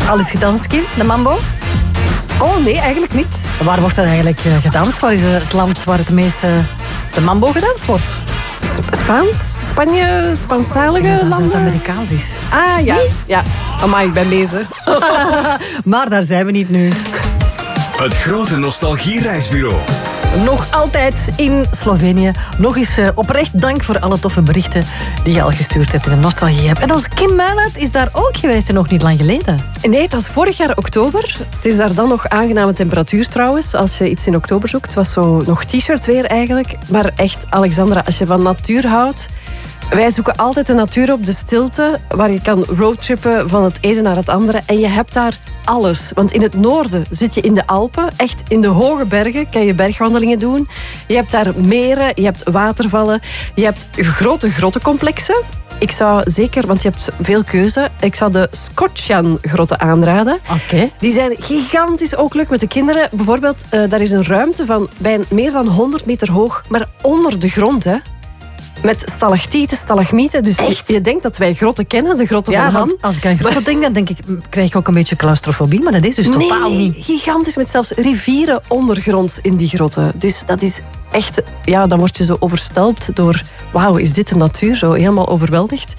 al eens gedanst, Kim? De mambo? Oh, nee, eigenlijk niet. Waar wordt dat eigenlijk gedanst? Waar is het land waar het meeste de mambo gedanst wordt? Spaans? Spanje? Spaanstalige Dat is landen? het Amerikaans is. Ah, ja. Ja. Amai, ik ben bezig. Maar daar zijn we niet nu. Het grote nostalgiereisbureau. Nog altijd in Slovenië. Nog eens oprecht dank voor alle toffe berichten die je al gestuurd hebt in de Nostalgie-app. En onze Kim Meilaert is daar ook geweest en nog niet lang geleden. Nee, het was vorig jaar oktober. Het is daar dan nog aangename temperatuur trouwens, als je iets in oktober zoekt. Het was zo nog t-shirt weer eigenlijk. Maar echt, Alexandra, als je van natuur houdt... Wij zoeken altijd de natuur op, de stilte, waar je kan roadtrippen van het ene naar het andere. En je hebt daar alles. Want in het noorden zit je in de Alpen, echt in de hoge bergen, kan je bergwandelingen doen. Je hebt daar meren, je hebt watervallen, je hebt grote grottencomplexen. Ik zou zeker, want je hebt veel keuze, ik zou de Skotjan-grotten aanraden. Oké. Die zijn gigantisch, ook leuk met de kinderen. Bijvoorbeeld, daar is een ruimte van meer dan 100 meter hoog, maar onder de grond, hè. Met stalactieten, stalagmieten. Dus je denkt dat wij grotten kennen, de grotten van Han. Als ik aan grotten denk, dan krijg ik ook een beetje claustrofobie. Maar dat is dus totaal niet. Gigantisch, met zelfs rivieren ondergronds in die grotten. Dus dat is echt... Ja, dan word je zo overstelpt door... Wauw, is dit de natuur? Zo helemaal overweldigd.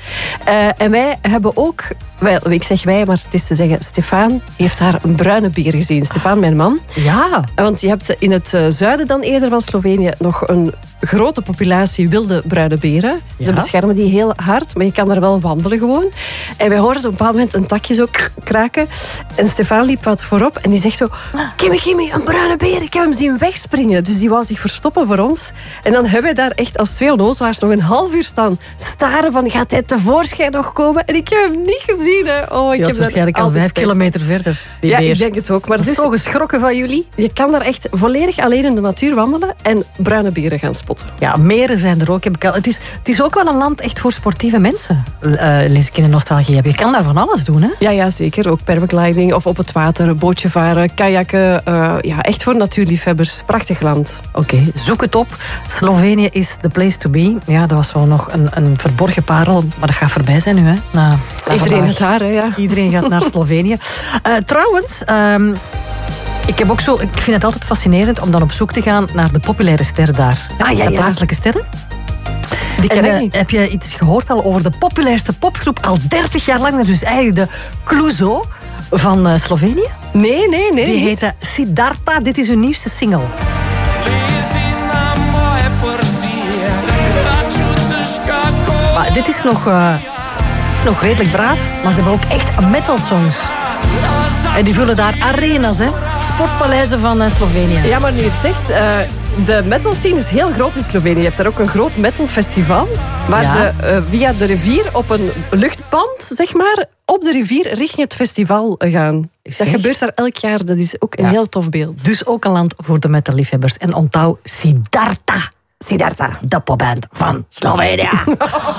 En wij hebben ook... Ik zeg wij, maar het is te zeggen... Stefan heeft daar een bruine beer gezien. Stefan, mijn man. Ja. Want je hebt in het zuiden dan eerder van Slovenië nog een grote populatie wilde bruine beren. Ja. Ze beschermen die heel hard, maar je kan daar wel wandelen gewoon. En wij hoorden op een bepaald moment een takje zo kraken. En Stefan liep wat voorop en die zegt zo... Kimmy, een bruine beer, ik heb hem zien wegspringen. Dus die wou zich verstoppen voor ons. En dan hebben wij daar echt als twee onnozelaars nog een half uur staan staren van... Gaat hij tevoorschijn nog komen? En ik heb hem niet gezien. Hè. Oh, Die was waarschijnlijk al 5 kilometer verder. Ja, ik denk het ook. Maar dus, zo geschrokken van jullie. Je kan daar echt volledig alleen in de natuur wandelen en bruine beren gaan spotten. Ja, meren zijn er ook. Het is ook wel een land echt voor sportieve mensen. Lees ik in de Nostalgie. Je kan daar van alles doen, hè? Ja, zeker. Ook paragliding of op het water, bootje varen, kajakken. Echt voor natuurliefhebbers. Prachtig land. Oké, zoek het op. Slovenië is the place to be. Ja, dat was wel nog een verborgen parel, maar dat gaat voorbij zijn nu, hè? Iedereen het haar, hè? Ja. Iedereen gaat naar Slovenië. Trouwens... Ik vind het altijd fascinerend om dan op zoek te gaan naar de populaire ster daar. De plaatselijke sterren. Die ken ik niet. Heb je iets gehoord al over de populairste popgroep al 30 jaar lang? Dus eigenlijk de Cluzo van Slovenië. Nee. Die heette Siddharta. Dit is hun nieuwste single. Maar dit is nog redelijk braaf, maar ze hebben ook echt metal songs. En die vullen daar arenas, hè? Sportpaleizen van Slovenië. Ja, maar nu het zegt, de metal scene is heel groot in Slovenië. Je hebt daar ook een groot metal festival, waar ze via de rivier op een luchtband, zeg maar, op de rivier richting het festival gaan. Dat gebeurt daar elk jaar. Dat is ook een heel tof beeld. Dus ook een land voor de metalliefhebbers. En onthoud Siddharta. Siddharta, de popband van Slovenië.